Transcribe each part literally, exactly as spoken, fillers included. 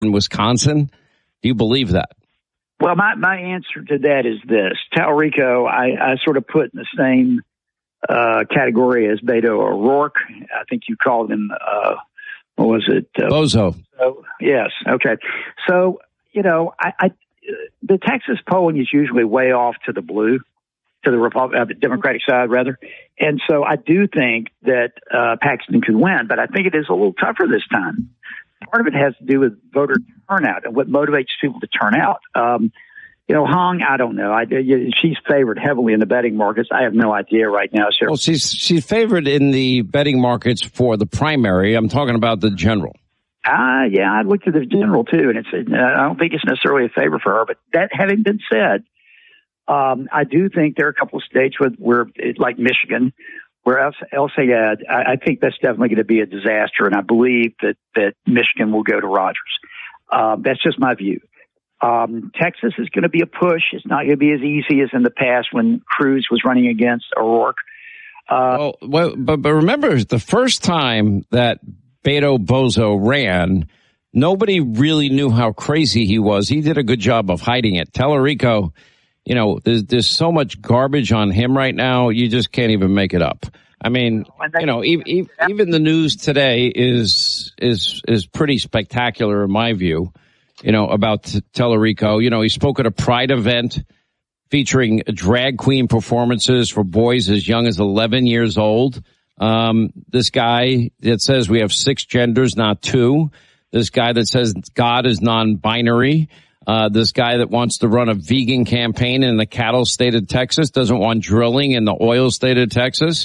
in Wisconsin. Do you believe that? Well, my, my answer to that is this. Tallarico, I, I sort of put in the same uh, category as Beto O'Rourke. I think you called him, uh, what was it? Uh, Bozo. So, yes. Okay. So, you know, I, I the Texas polling is usually way off to the blue, to the Republican, uh, the Democratic side, rather. And so I do think that uh, Paxton could win, but I think it is a little tougher this time. Part of it has to do with voter turnout and what motivates people to turn out. Um, you know, Hong, I don't know. I, she's favored heavily in the betting markets. I have no idea right now. Sarah. Well, she's she's favored in the betting markets for the primary. I'm talking about the general. Ah, uh, yeah, I looked at the general too, and it's. Uh, I don't think it's necessarily a favor for her. But that having been said, um, I do think there are a couple of states with where, like Michigan, where El Sayed, I, I think that's definitely going to be a disaster, and I believe that, that Michigan will go to Rogers. Um, that's just my view. Um, Texas is going to be a push. It's not going to be as easy as in the past when Cruz was running against O'Rourke. Uh, well, well, but, but remember, the first time that Beto Bozo ran, nobody really knew how crazy he was. He did a good job of hiding it. Tallarico, you know, there's, there's so much garbage on him right now, you just can't even make it up. I mean, you know, even, even the news today is is is pretty spectacular in my view, you know, about Tallarico. You know, he spoke at a Pride event featuring drag queen performances for boys as young as eleven years old. Um, this guy that says we have six genders, not two. This guy that says God is non-binary. Uh, this guy that wants to run a vegan campaign in the cattle state of Texas, doesn't want drilling in the oil state of Texas.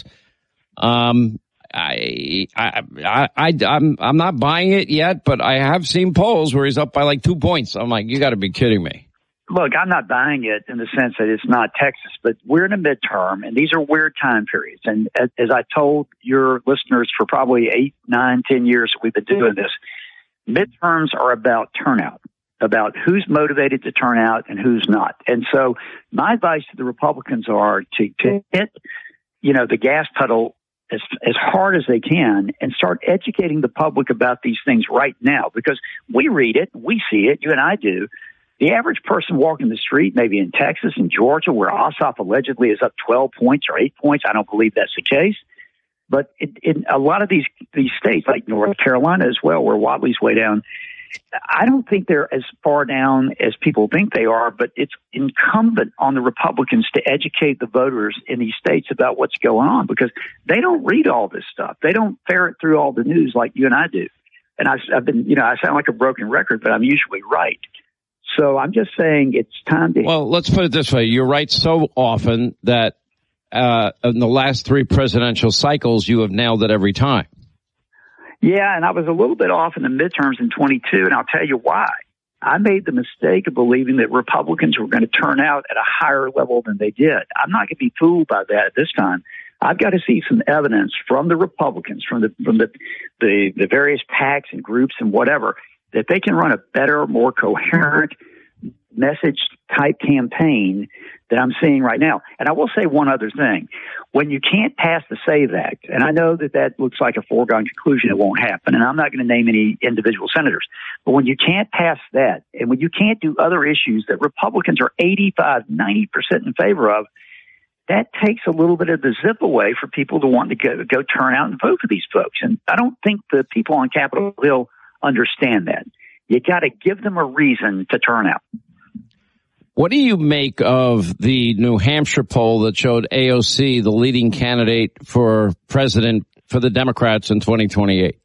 Um, I, I, I, I, I'm, I'm not buying it yet, but I have seen polls where he's up by like two points. I'm like, you got to be kidding me. Look, I'm not buying it in the sense that it's not Texas, but we're in a midterm, and these are weird time periods. And as, as I told your listeners for probably eight, nine, ten years that we've been doing this, midterms are about turnout, about who's motivated to turn out and who's not. And so my advice to the Republicans are to, to hit, you know, the gas pedal as, as hard as they can and start educating the public about these things right now, because we read it, we see it, you and I do. The average person walking the street, maybe in Texas and Georgia, where Ossoff allegedly is up twelve points or eight points, I don't believe that's the case. But in, in a lot of these these states, like North Carolina as well, where Wadley's way down, I don't think they're as far down as people think they are, but it's incumbent on the Republicans to educate the voters in these states about what's going on, because they don't read all this stuff. They don't ferret through all the news like you and I do. And I've, I've been, you know, I sound like a broken record, but I'm usually right. So I'm just saying it's time to... Well, let's put it this way. You're right so often that uh, in the last three presidential cycles, you have nailed it every time. Yeah, and I was a little bit off in the midterms in twenty-two, and I'll tell you why. I made the mistake of believing that Republicans were going to turn out at a higher level than they did. I'm not going to be fooled by that this time. I've got to see some evidence from the Republicans, from the from the, the, the various PACs and groups and whatever, that they can run a better, more coherent message-type campaign that I'm seeing right now. And I will say one other thing. When you can't pass the SAVE Act, and I know that that looks like a foregone conclusion, it won't happen, and I'm not going to name any individual senators, but when you can't pass that, and when you can't do other issues that Republicans are eighty-five, ninety percent in favor of, that takes a little bit of the zip away for people to want to go, go turn out and vote for these folks. And I don't think the people on Capitol Hill understand that. You got to give them a reason to turn out. What do you make of the New Hampshire poll that showed A O C the leading candidate for president for the Democrats in twenty twenty-eight?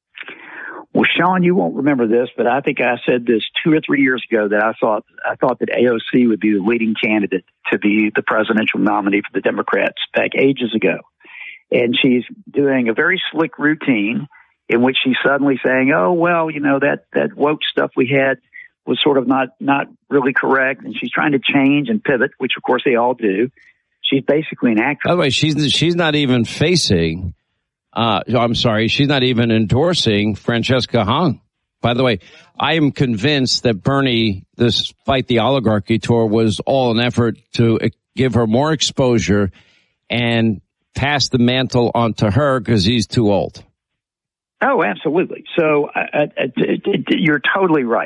Well, Sean, you won't remember this, but I think I said this two or three years ago that I thought I thought that A O C would be the leading candidate to be the presidential nominee for the Democrats back ages ago. And she's doing a very slick routine in which she's suddenly saying, oh, well, you know, that, that woke stuff we had was sort of not, not really correct. And she's trying to change and pivot, which of course they all do. She's basically an actress. By the way, she's, she's not even facing, uh, I'm sorry, she's not even endorsing Francesca Hong. By the way, I am convinced that Bernie, this Fight the Oligarchy tour, was all an effort to give her more exposure and pass the mantle on to her because he's too old. Oh, absolutely. So uh, uh, you're totally right.